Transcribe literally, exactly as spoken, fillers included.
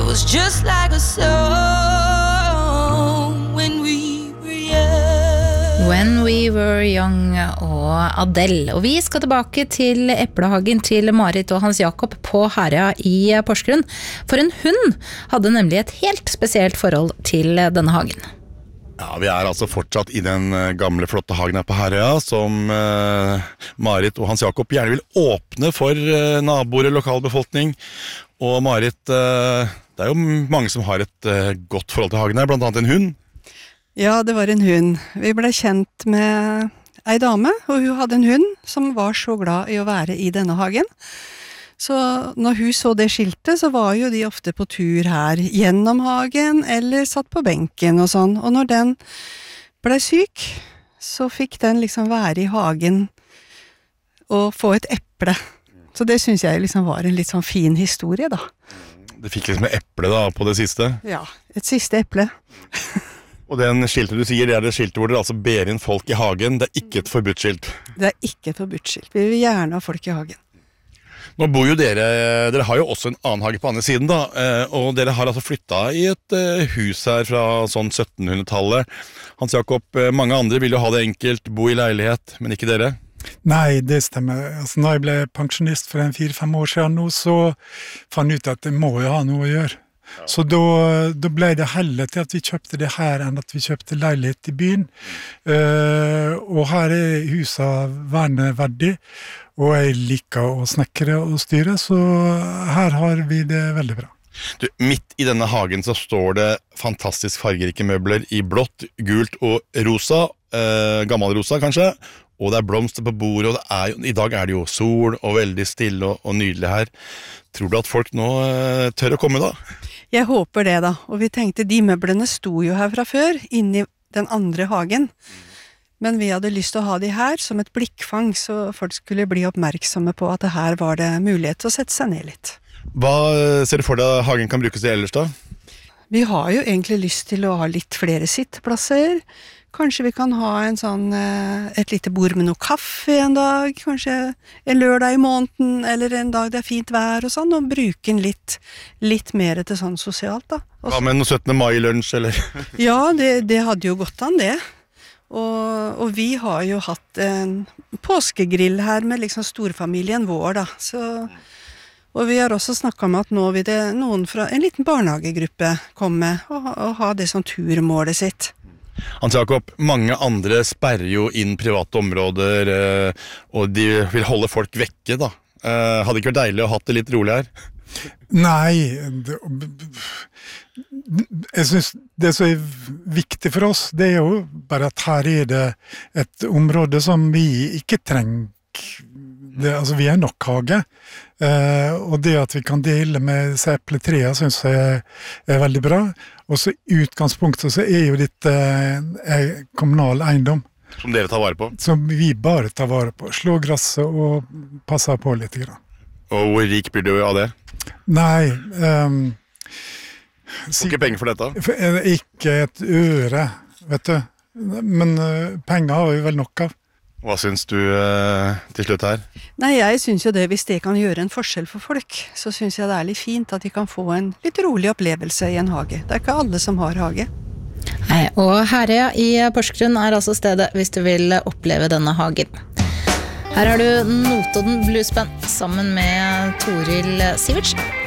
was just like a song when we were young. When We Were Young og Adele. Og vi skal tilbake til eplehagen til Marit og Hans Jakob på Herøya i Porsgrunn. For en hund hadde nemlig et helt spesielt forhold til denne hagen. Ja, vi er altså fortsatt i den gamle flotte hagen her på Herøya, som uh, Marit og Hans Jakob gjerne vil åpne for uh, naboer og lokalbefolkning. Og Marit, uh, det er jo mange som har et uh, godt forhold til hagen her, blant annet en hund. Ja, det var en hund. Vi ble kjent med ei dame, og hun hadde en hund som var så glad i å være i denne hagen. Så når hun så det skiltet, så var jo de ofte på tur her gjennom hagen, eller satt på benken og sånn. Og når den ble syk, så fikk den liksom være i hagen og få et eple. Så det synes jeg liksom var en litt sånn fin historie da. Det fikk liksom eple da på det siste? Ja, et siste eple. Og den skiltet du sier, det er det skiltet hvor dere altså ber inn folk i hagen. Det er ikke et forbudt skilt. Det er ikke et forbudt skilt. Vi vil gjerne ha folk i hagen. Nå bor jo dere, dere har jo også en annen hage på andre siden da, og dere har altså flyttet i et hus her fra sånn syttenhundretallet. Hans Jakob, mange andre vil jo ha det enkelt, bo i leilighet, men ikke dere? Nei, det stemmer. Altså, når jeg ble pensjonist for en fire-fem år siden nå, så fant jeg ut at det må jo ha noe å gjøre. Så da, da ble det heller til at vi kjøpte det her enn at vi kjøpte leilighet i byen. Uh, og her er huset verneverdig, og jeg liker å snekre og styre, så her har vi det veldig bra. Du, midt i denne hagen så står det fantastisk fargerike møbler i blått, gult og rosa, uh, gammelrosa kanskje, og det er blomster på bordet, og det er jo, i dag er det jo sol og veldig stille og, og nydelig her. Tror du at folk nå uh, tør å komme da? Jeg håper det da, og vi tenkte de møblene sto jo her fra før, inni den andre hagen. Men vi hadde lyst til å ha de her som et blikkfang, så folk skulle bli oppmerksomme på at det her var det mulighet til å sette seg ned litt. Hva ser du for deg hagen kan brukes til ellers da? Vi har jo egentlig lyst til å ha litt flere sitteplasser. Kanskje vi kan ha en sånn, et lite bord med noe kaffe en dag, kanskje en lørdag i måneden, eller en dag det er fint vær og sånn, og bruke den litt, litt mer til sånn sosialt da. Også, hva med noe syttende mai-lunsj, eller? Ja, det, det hadde jo gått an det. Og, og vi har jo hatt en påskegrill her med liksom storfamilien vår da, så, og vi har også snakket om at nå vil det noen fra en liten barnehagegruppe komme og, og ha det som turmålet sitt. Hans Jakob, mange andre sperrer jo inn private områder, og de vil holde folk vekke da. Hadde det ikke vært deilig å ha det litt rolig her? Nei, det, jeg synes det som er viktig for oss, det er jo bare at her er det et område som vi ikke trenger. Det, altså vi er nok hage, eh, og det at vi kan dele med epletrea synes jeg er, er veldig bra. Og så i utgangspunktet så er jo dette eh, kommunal eiendom. Som dere tar vare på? Som vi bare tar vare på. Slå gresset og passer på litt grann. Og hvor rik blir du av det? Nei, um, Får ikke penger for dette? For, ikke et øre, vet du. Men uh, penger har vi vel nok av. Hva synes du uh, til slutt her? Nei, jeg synes jo det, hvis det kan gjøre en forskjell for folk, så synes jeg det er litt fint at de kan få en litt rolig opplevelse i en hage. Det er ikke alle som har hage. Nei, og Herøya i Porsgrunn er altså stedet hvis du vil oppleve denne hagen. Her har du Notodden Blues Band sammen med Toril Sivertsen.